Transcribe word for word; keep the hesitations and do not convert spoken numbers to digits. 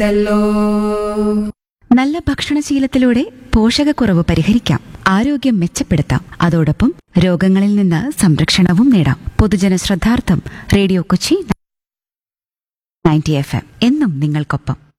നല്ല ഭക്ഷണശീലത്തിലൂടെ പോഷകക്കുറവ് പരിഹരിക്കാം, ആരോഗ്യം മെച്ചപ്പെടുത്താം, അതോടൊപ്പം രോഗങ്ങളിൽ നിന്ന് സംരക്ഷണവും നേടാം. പൊതുജന ശ്രദ്ധാർത്ഥം radio Kochi ninety F M എന്നും നിങ്ങൾക്കൊപ്പം.